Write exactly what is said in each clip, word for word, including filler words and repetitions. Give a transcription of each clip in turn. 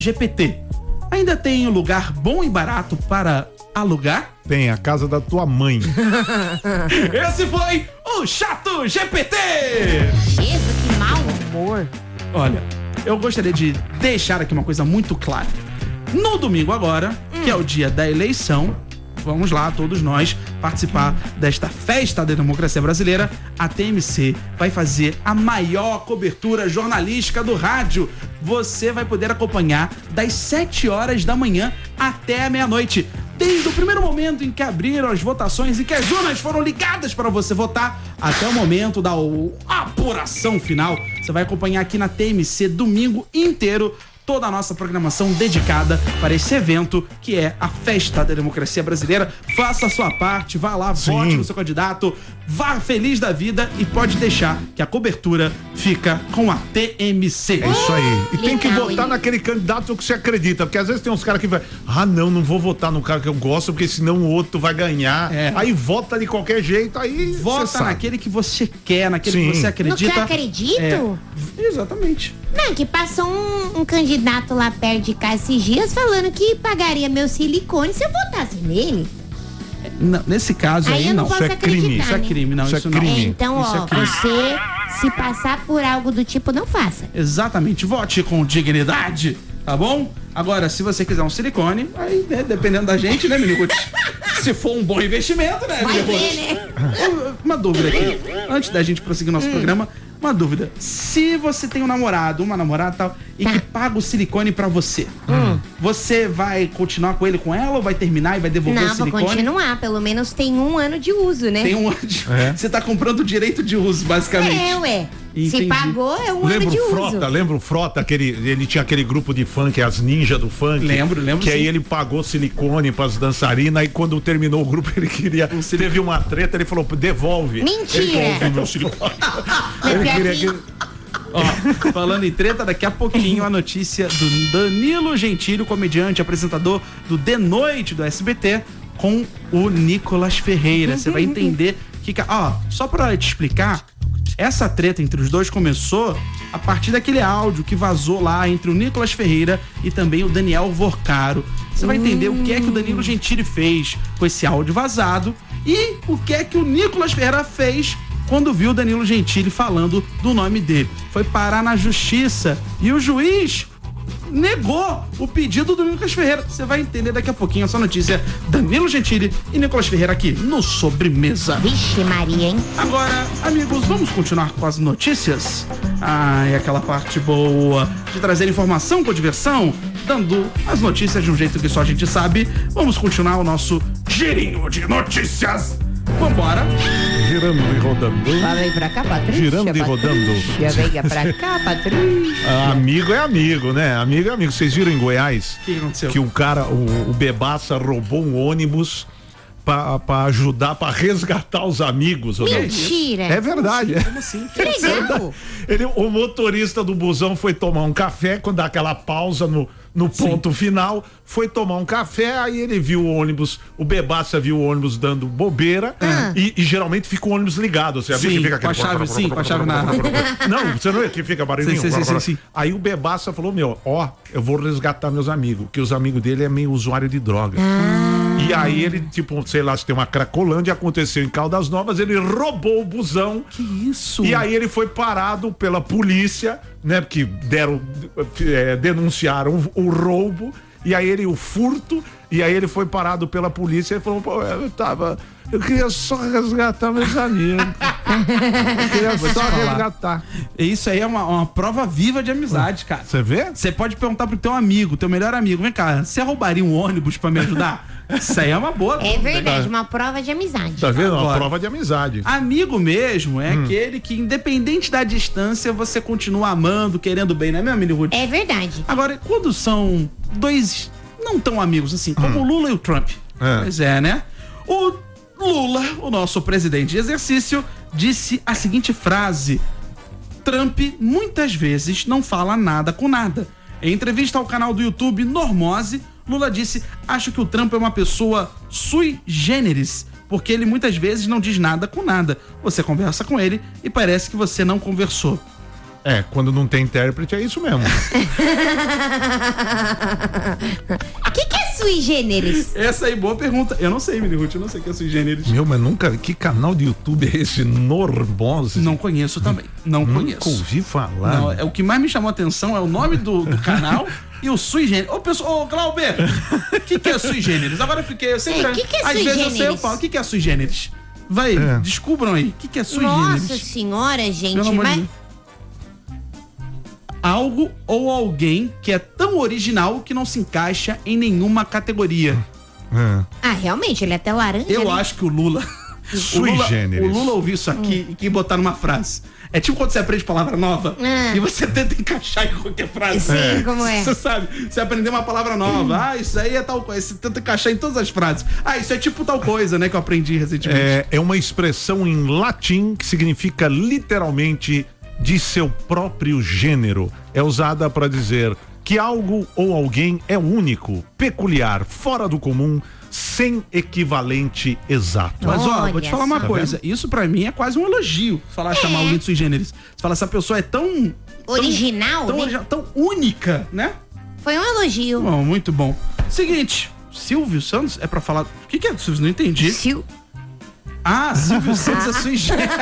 G P T. Ainda tem lugar bom e barato para alugar? Tem, a casa da tua mãe. Esse foi o Chato G P T! Jesus, que mau humor. Olha, eu gostaria de deixar aqui uma coisa muito clara. No domingo agora, hum. que é o dia da eleição, vamos lá, todos nós, participar desta festa da democracia brasileira. A T M C vai fazer a maior cobertura jornalística do rádio. Você vai poder acompanhar das sete horas da manhã até a meia-noite. Desde o primeiro momento em que abriram as votações e que as urnas foram ligadas para você votar, até o momento da apuração final. Você vai acompanhar aqui na T M C domingo inteiro toda a nossa programação dedicada para esse evento que é a festa da democracia brasileira. Faça a sua parte, vá lá, Sim. vote no seu candidato, vá feliz da vida e pode deixar que a cobertura fica com a T M C. É isso aí. E tem que Legal, votar hein? naquele candidato que você acredita, porque às vezes tem uns caras que vai, ah não, não vou votar no cara que eu gosto, porque senão o outro vai ganhar. É. Aí vota de qualquer jeito, aí Vota cê sabe. naquele que você quer, naquele Sim. que você acredita. No que eu acredito? É, exatamente. Não, que passou um, um candidato lá perto de casa esses dias falando que pagaria meu silicone se eu votasse nele. Não, nesse caso aí, Aí eu não não. posso Isso é crime. acreditar, Isso é né? crime, não, Isso isso, é não. crime. É, então, Isso é ó, crime. você se passar por algo do tipo, não faça. Exatamente, vote com dignidade, tá bom? Agora, se você quiser um silicone, aí, né, dependendo da gente, né, menino? Se for um bom investimento, né, Vai menino? ver, né? Uma dúvida aqui, antes da gente prosseguir nosso hum. programa, uma dúvida. Se você tem um namorado, uma namorada e tal, e Tá. que paga o silicone pra você, hum. você vai continuar com ele, com ela, ou vai terminar e vai devolver Não, o vou silicone? continuar. Pelo menos tem um ano de uso, né? Tem um ano de... É. Você tá comprando o direito de uso, basicamente. É, ué. Entendi. Se pagou, é um Lembra ano de o uso. Frota? Lembra o Frota? Aquele, ele tinha aquele grupo de funk, as ninjas do funk. Lembro, lembro Que aí sim. ele pagou silicone pras dançarinas, e quando terminou o grupo ele queria. Um silicone. Teve uma treta, ele falou: devolve. Mentira. Ele devolve meu silicone. Mas ele pior queria que- que. Ó, falando em treta, daqui a pouquinho a notícia do Danilo Gentili, o comediante, apresentador do De Noite do S B T, com o Nicolas Ferreira. Você vai entender que... Ó, só pra te explicar, essa treta entre os dois começou a partir daquele áudio que vazou lá entre o Nicolas Ferreira e também o Daniel Vorcaro. Você vai entender o que é que o Danilo Gentili fez com esse áudio vazado e o que é que o Nicolas Ferreira fez quando viu o Danilo Gentili falando do nome dele. Foi parar na justiça e o juiz negou o pedido do Nicolas Ferreira. Você vai entender daqui a pouquinho essa notícia. Danilo Gentili e Nicolas Ferreira aqui no Sobremesa. Vixe Maria, hein? Agora, amigos, vamos continuar com as notícias? Ah, e aquela parte boa de trazer informação com diversão, dando as notícias de um jeito que só a gente sabe. Vamos continuar o nosso girinho de notícias. Vambora. Girando e rodando. Lá vem pra cá, Patrícia. Girando e rodando. Venha pra cá, Patrícia. Ah, amigo é amigo, né? Amigo é amigo. Vocês viram em Goiás O que aconteceu? que um cara, o, o Bebaça, roubou um ônibus pra, pra ajudar, pra resgatar os amigos. Mentira. É verdade. Como assim? Que legal. Ele, o motorista do busão foi tomar um café, quando dá aquela pausa no, no ponto final, foi tomar um café, aí ele viu o ônibus, o Bebaça viu o ônibus dando bobeira, Ah. e, e geralmente fica o ônibus ligado, você já viu Sim, que fica com a aquele... chave, sim, com a chave na... Não, você não é que fica barulhinho? Sim, sim, sim, sim. Aí o Bebaça falou, meu, ó, eu vou resgatar meus amigos, que os amigos dele é meio usuário de droga. E aí ele, tipo, sei lá, se tem uma Cracolândia, aconteceu em Caldas Novas, ele roubou o busão. Que isso? E aí ele foi parado pela polícia, né? Porque deram, é, denunciaram o, o roubo, e aí ele, o furto, e aí ele foi parado pela polícia e falou, pô, eu tava, eu queria só resgatar meus amigos. Eu queria Vou te só falar. resgatar. Isso aí é uma, uma prova viva de amizade, cara. Você vê? Você pode perguntar pro teu amigo, teu melhor amigo, vem cá, você roubaria um ônibus pra me ajudar? Isso aí é uma boa. É verdade, uma prova de amizade. Tá vendo? Uma Agora. prova de amizade. Amigo mesmo é Hum. aquele que, independente da distância, você continua amando, querendo bem, não é mesmo, menino Ruth? É verdade. Agora, quando são dois não tão amigos assim, como o Lula e o Trump. É. Pois é, né? O Lula, o nosso presidente de exercício, disse a seguinte frase: Trump muitas vezes não fala nada com nada. Em entrevista ao canal do YouTube Normose, Lula disse: acho que o Trump é uma pessoa sui generis, porque ele muitas vezes não diz nada com nada. Você conversa com ele e parece que você não conversou. É, quando não tem intérprete é isso mesmo. O que, que é sui generis? Essa aí, boa pergunta. Eu não sei, Mini Ruth, eu não sei o que é sui generis. Meu, mas nunca. Que canal de YouTube é esse? Normose? Não conheço também. Não Nunca conheço. ouvi falar. Não, é, o que mais me chamou a atenção é o nome do, do canal e o sui generis. Ô, pessoal, ô, Glauber, o que, que é sui generis? Agora eu fiquei. Eu sempre. É, que que é às sui vezes eu sei, eu generis? falo, o que, que é sui generis? Vai, É. descubram aí. O que, que é sui Nossa generis? senhora, gente. Pelo amor de Mas... Deus. Algo ou alguém que é tão original que não se encaixa em nenhuma categoria. É. Ah, realmente, ele é até laranja. Eu né? acho que o Lula. O Sui Lula, generis. o Lula ouviu isso aqui e quis botar numa frase. É tipo quando você aprende palavra nova Ah. e você tenta encaixar em qualquer frase. Sim, como é. Você sabe, você aprendeu uma palavra nova. Ah, isso aí é tal coisa. Você tenta encaixar em todas as frases. Ah, isso é tipo tal coisa, né, que eu aprendi recentemente. É, é uma expressão em latim que significa literalmente de seu próprio gênero. É usada para dizer que algo ou alguém é único, peculiar, fora do comum, sem equivalente exato. Mas ó, Olha vou te falar uma só. coisa. Isso pra mim é quase um elogio. Falar, chamar alguém de sui generis. Você fala, essa pessoa é tão... Original, tão, né? original, tão única, né? Foi um elogio. Bom, muito bom. Seguinte, Silvio Santos é pra falar... O que que é, Silvio? Não entendi. Sil... Ah, Silvio Santos é sui generis.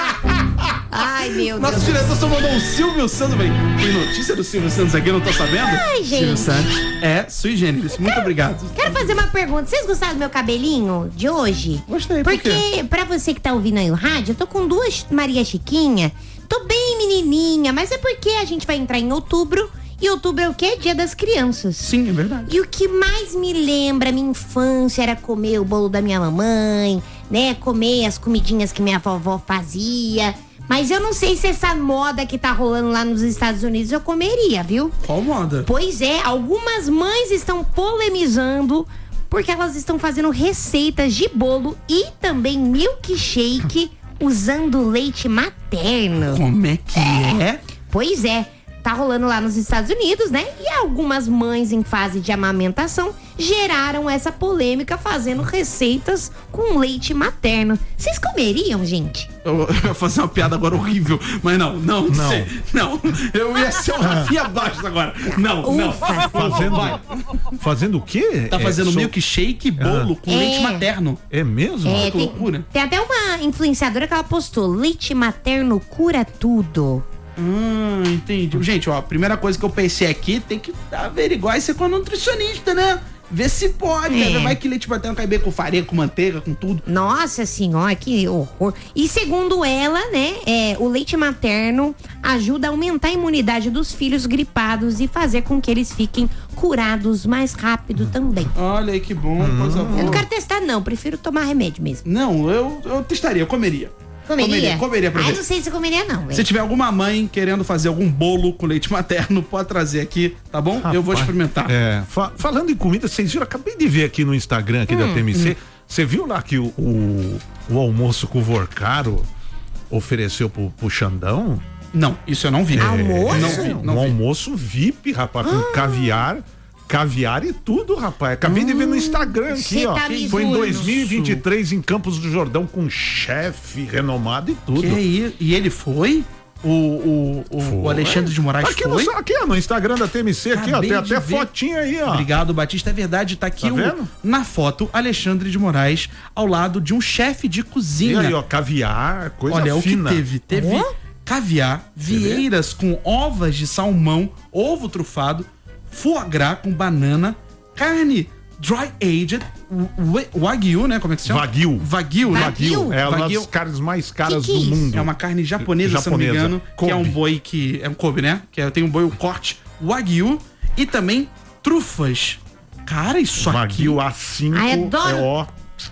Ai, meu Nosso Deus. diretor só mandou um Silvio Santos, velho. Tem notícia do Silvio Santos aqui, eu não tô sabendo? Ai, Silvio gente. Santos é sui generis. Muito obrigado. Quero fazer uma pergunta. Vocês gostaram do meu cabelinho de hoje? Gostei, por Porque, quê? pra você que tá ouvindo aí o rádio, eu tô com duas Maria Chiquinha. Tô bem menininha, mas é porque a gente vai entrar em outubro. E outubro é o quê? Dia das Crianças. Sim, é verdade. E o que mais me lembra a minha infância era comer o bolo da minha mamãe, né? Comer as comidinhas que minha vovó fazia. Mas eu não sei se essa moda que tá rolando lá nos Estados Unidos eu comeria, viu? Qual moda? Pois é, algumas mães estão polemizando porque elas estão fazendo receitas de bolo e também milkshake usando leite materno. Como é que é? Pois é, tá rolando lá nos Estados Unidos, né? E algumas mães em fase de amamentação geraram essa polêmica fazendo receitas com leite materno. Vocês comeriam, gente? Eu, eu ia fazer uma piada agora horrível, mas não, não, Não. sei, não. Eu ia ser o Rafinha abaixo agora. Não, não. Ufa. Fazendo, Vai. fazendo o quê? Tá É, fazendo sou- milkshake e bolo com É. leite materno. É mesmo? É, que tem, loucura. tem até uma influenciadora que ela postou: leite materno cura tudo. Hum, entendi. Gente, ó, a primeira coisa que eu pensei aqui tem que averiguar isso com a nutricionista, né? Ver se pode. É. Né? Vai que leite materno cai bem com farinha, com manteiga, com tudo. Nossa senhora, que horror. E segundo ela, né, é, o leite materno ajuda a aumentar a imunidade dos filhos gripados e fazer com que eles fiquem curados mais rápido também. Olha aí que bom, coisa Eu não boa. quero testar, não, prefiro tomar remédio mesmo. Não, eu, eu testaria, eu comeria. Comeria? Comeria, comeria pra Ai, ver. não sei se eu comeria, não, Se velho. tiver alguma mãe querendo fazer algum bolo com leite materno, pode trazer aqui, tá bom? eu vou Rapaz, experimentar. É, fa- falando em comida, vocês viram, acabei de ver aqui no Instagram aqui da T M C, você viu lá que o, o, o almoço com o Vorcaro ofereceu pro, pro Xandão? Não, isso eu não vi. Almoço? Não vi, não um vi. almoço V I P, rapaz, com caviar, caviar e tudo, rapaz. Acabei de ver no Instagram aqui, cê ó. tá me Foi em zoando. dois mil e vinte e três em Campos do Jordão com um chefe renomado e tudo. Que aí? E ele foi? O, o, o, o Foi. Alexandre de Moraes aqui foi? No, aqui, ó, no Instagram da T M C, aqui, ó, Acabei tem de até ver. fotinha aí, ó. Obrigado, Batista. É verdade, tá aqui Tá o, vendo? na foto Alexandre de Moraes ao lado de um chefe de E cozinha. aí, ó, caviar, coisa Olha, fina. o que teve? Teve Ó. caviar, vieiras com ovas de salmão, ovo trufado, foie gras com banana, carne dry aged, wa- wagyu, né? Como é que se chama? Wagyu. Wagyu, né? Wagyu? É uma Wagyu. das carnes mais caras Que que é do isso? mundo. É uma carne japonesa, se eu não me Japonesa. engano, que é um Kobe. boi que... É um Kobe, né? Que é, tem um boi, o corte Wagyu e também trufas. Cara, isso Wagyu aqui... A cinco Ai, adoro. é ó.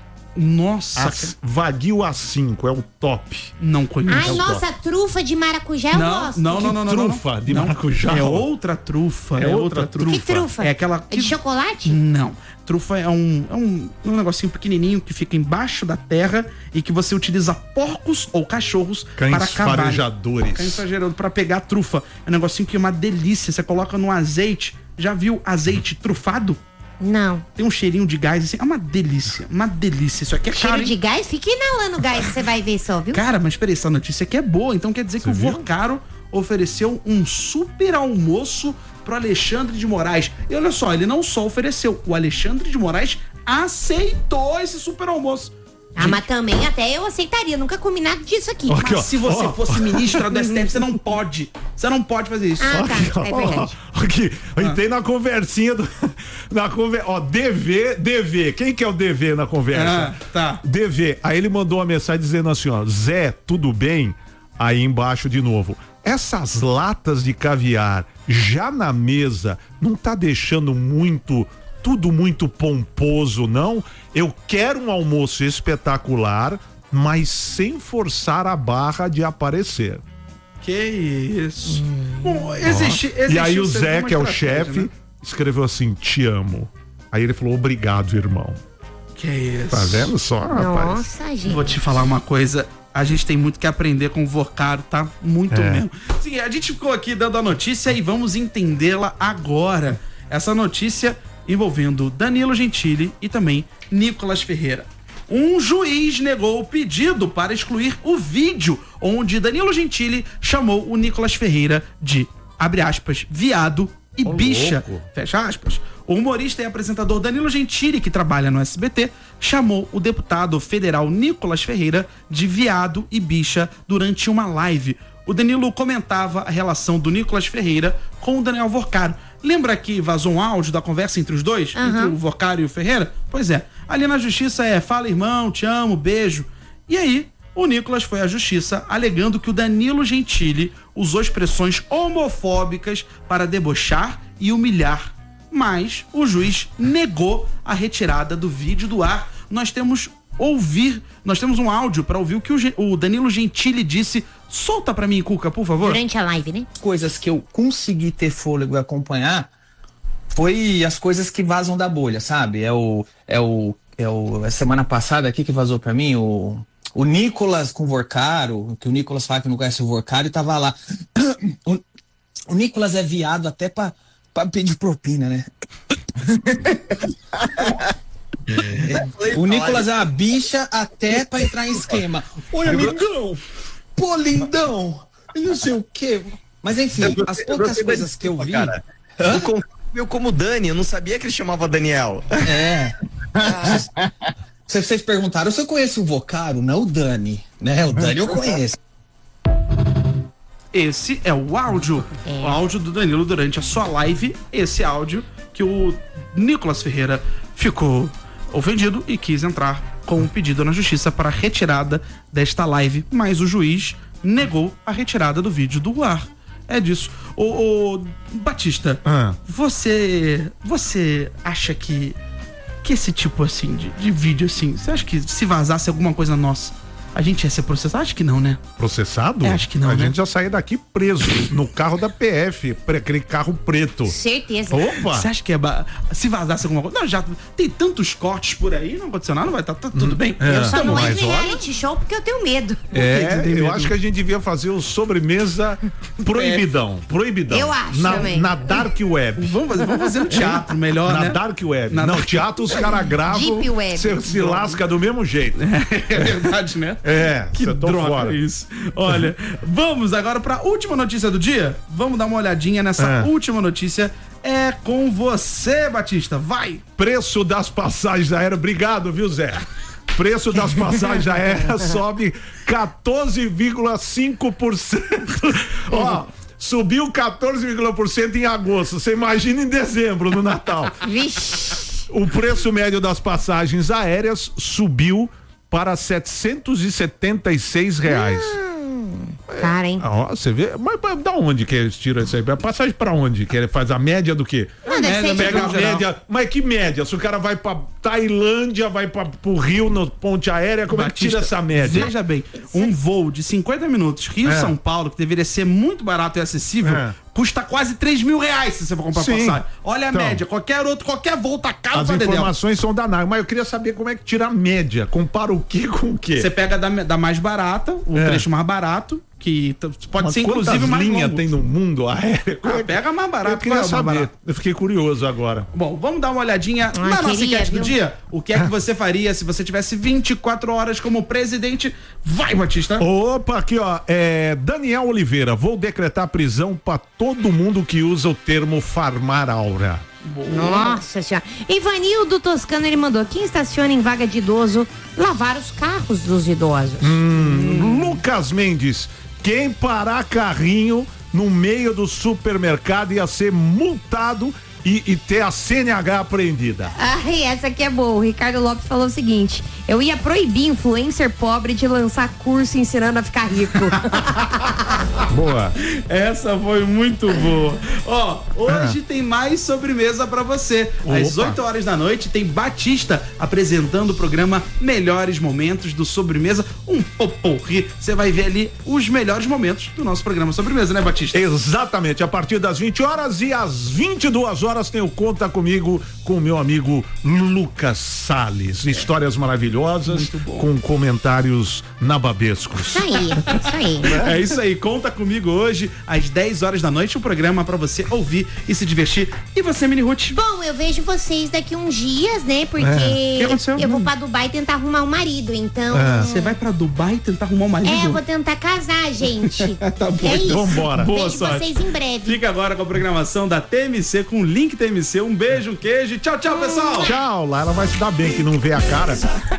Nossa, A, Wagyu A cinco é o top. não conheço. Ai, o nossa, trufa de maracujá eu Não, gosto. não, não, não, não, não. trufa de Não. maracujá. É outra trufa. É É, outra outra trufa. Que trufa? É aquela É de chocolate? Não. Trufa é um, é um, um negocinho pequenininho que fica embaixo da terra e que você utiliza porcos ou cachorros Cães para cavar. farejadores. Cães farejadores para pegar trufa. É um negocinho que é uma delícia. Você coloca no azeite. Já viu azeite trufado? Não. Tem um cheirinho de gás assim. É uma delícia. Uma delícia. Isso aqui é Cheiro caro, hein? de gás? Fica inalando gás, você vai ver só, viu? Cara, mas peraí, essa notícia aqui é boa. Então quer dizer que Você o viu? Vorcaro ofereceu um super almoço pro Alexandre de Moraes. E olha só, ele não só ofereceu, o Alexandre de Moraes aceitou esse super almoço. Ah, gente, mas também até eu aceitaria, nunca comi nada disso aqui. Aqui, mas ó, se você ó, fosse ministra do S T F, você não pode. Você não pode fazer isso. Ah, aqui, tá, ó, é verdade. Ó, aqui, ah. entrei na conversinha do. Na conver, ó, D V, D V. Quem que é o D V na conversa? Ah, tá. D V. Aí ele mandou uma mensagem dizendo assim, ó, Zé, tudo bem? Aí embaixo de novo. Essas latas de caviar já na mesa não tá deixando muito. Tudo muito pomposo, não? Eu quero um almoço espetacular, mas sem forçar a barra de aparecer. Que isso. Hum. Bom, existe, existe. E aí o Zé, que é o chefe, né? Escreveu assim, te amo. Aí ele falou, obrigado, irmão. Que isso. Tá vendo só, rapaz? Nossa, gente. Vou te falar uma coisa. A gente tem muito que aprender com o Vorcaro, tá? Muito é. mesmo. Sim, a gente ficou aqui dando a notícia e vamos entendê-la agora. Essa notícia envolvendo Danilo Gentili e também Nicolas Ferreira. Um juiz negou o pedido para excluir o vídeo onde Danilo Gentili chamou o Nicolas Ferreira de, abre aspas, viado e oh, bicha, louco. Fecha aspas. O humorista e apresentador Danilo Gentili, que trabalha no S B T, chamou o deputado federal Nicolas Ferreira de viado e bicha durante uma live. O Danilo comentava a relação do Nicolas Ferreira com o Daniel Vorcaro. Lembra que vazou um áudio da conversa entre os dois? Uhum. Entre o Vorcaro e o Ferreira? Pois é. Ali na justiça é, fala irmão, te amo, beijo. E aí, o Nicolas foi à justiça alegando que o Danilo Gentili usou expressões homofóbicas para debochar e humilhar. Mas o juiz negou a retirada do vídeo do ar. Nós temos ouvir, nós temos um áudio para ouvir o que o, o Danilo Gentili disse. Solta pra mim, Cuca, por favor. Durante a live, né? Coisas que eu consegui ter fôlego e acompanhar foi as coisas que vazam da bolha, sabe? É o, é o, é o, a semana passada aqui que vazou pra mim, o, o Nicolas com o Vorcaro, que o Nicolas fala que não conhece o Vorcaro e tava lá. O, o Nicolas é viado até pra, pra pedir propina, né? É, o Nicolas é uma bicha até pra entrar em esquema. Olha, amigão! Pô, lindão! Eu não sei o quê. Mas enfim, as poucas coisas que eu vi. Cara, eu como Dani, eu não sabia que ele chamava Daniel. É. Ah, vocês, vocês perguntaram se eu conheço o Vorcaro, não o Dani. Né? O Dani eu conheço. Esse é o áudio. É. O áudio do Danilo durante a sua live. Esse áudio que o Nicolas Ferreira ficou ofendido e quis entrar com um pedido na justiça para a retirada desta live, mas o juiz negou a retirada do vídeo do ar. É disso. Ô, ô Batista, ah. você você acha que que esse tipo assim de, de vídeo assim, você acha que se vazasse alguma coisa nossa, a gente ia ser processado? Acho que não, né? Processado? É, acho que não, A né? gente já saía daqui preso no carro da P F, aquele carro preto. Certeza. Opa! Você acha que é ba... se vazasse alguma coisa? Não, já tem tantos cortes por aí, não aconteceu nada, vai estar tá, tá, tudo bem. É. Eu só não Mas entro em olha- reality show porque eu tenho medo. É, Tem eu medo. acho que a gente devia fazer o sobremesa proibidão. Proibidão. Eu acho na, também. na Dark Web. Vamos fazer, vamos fazer um teatro melhor, Na né? Dark Web. Na não, Dark- teatro os caras gravam. Deep Web. Você se lasca do mesmo jeito. É verdade, né? É, Que cê tô droga fora. isso. Olha, vamos agora para a última notícia do dia? Vamos dar uma olhadinha nessa É. última notícia. É com você, Batista. Vai! Preço das passagens aéreas. Obrigado, viu, Zé? Preço das passagens aéreas sobe quatorze vírgula cinco por cento. Ó, subiu quatorze vírgula cinco por cento em agosto. Você imagina em dezembro, no Natal. Vixe. O preço médio das passagens aéreas subiu para setecentos e setenta e seis reais. Cara, hein? Ó, você vê, mas, mas da onde que eles tiram isso aí? A passagem pra onde? Que ele faz a média do quê? Não, deve ser de Pega a no geral. média, mas que média? Se o cara vai pra Tailândia, vai pra, pro Rio, no ponte aérea, como é que tira essa média? Veja bem, um voo de cinquenta minutos Rio-São É. Paulo, que deveria ser muito barato e acessível, É. custa quase três mil reais se você for comprar Sim. passagem. Olha a Então. média, qualquer outro, qualquer voo tá caro As pra dedéu. informações são danadas, mas eu queria saber como é que tira a média. Compara o que com o quê? Você pega da, da mais barata, o É. trecho mais barato, que t- pode Mas ser inclusive quantas mais linhas longo. tem no mundo aéreo? Ah, pega mais barato. Eu queria qual é o mais saber. barato? Eu fiquei curioso agora. Bom, vamos dar uma olhadinha Ah, na nossa queria, enquete do viu? dia. O que é que você faria se você tivesse vinte e quatro horas como presidente? Vai, Batista. Opa, aqui ó, é Daniel Oliveira, vou decretar prisão pra todo mundo que usa o termo farmar aura. Nossa senhora. Ivanildo Toscano, ele mandou: quem estaciona em vaga de idoso lavar os carros dos idosos. Hum, Lucas Mendes, quem parar carrinho no meio do supermercado ia ser multado e, e ter a C N H apreendida. Ai, essa aqui é boa. O Ricardo Lopes falou o seguinte: eu ia proibir influencer pobre de lançar curso ensinando a ficar rico. Boa. Essa foi muito boa. Ó, hoje tem mais sobremesa pra você. Às Opa. oito horas da noite tem Batista apresentando o programa Melhores Momentos do Sobremesa, um poporri. Você vai ver ali os melhores momentos do nosso programa Sobremesa, né, Batista? Exatamente, a partir das vinte horas e às vinte e duas horas tem o Conta Comigo com o meu amigo Lucas Salles. Histórias maravilhosas com comentários nababescos. Isso aí, isso aí. É isso aí, conta comigo hoje às dez horas da noite, um programa pra você ouvir e se divertir. E você, Mini Ruth? Bom, eu vejo vocês daqui uns dias, né? Porque O que aconteceu? eu vou pra Dubai tentar arrumar um marido, então. Você vai pra Dubai tentar arrumar um marido? É, eu vou tentar casar, gente. Tá bom, É isso. então vambora. Boa Vejo sorte. vocês em breve. Fica agora com a programação da T M C, com o link T M C. Um beijo, um queijo. Tchau, tchau, pessoal! Tchau, lá ela vai se dar bem que não vê a cara.